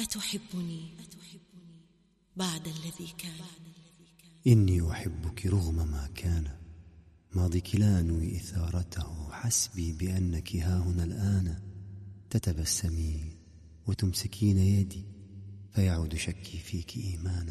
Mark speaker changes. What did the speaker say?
Speaker 1: أتحبني بعد الذي كان؟
Speaker 2: إني أحبك رغم ما كان، ماضيك لا أنوي إثارته، حسبي بأنك هاهنا الآن. تتبسمين وتمسكين يدي، فيعود شكي فيك إيمانا.